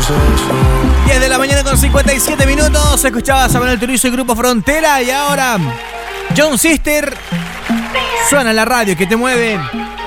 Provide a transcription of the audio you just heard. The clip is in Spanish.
10 de la mañana con 57 minutos. Escuchabas a Manuel Turizo y Grupo Frontera. Y ahora John Sister. Suena la radio que te mueve.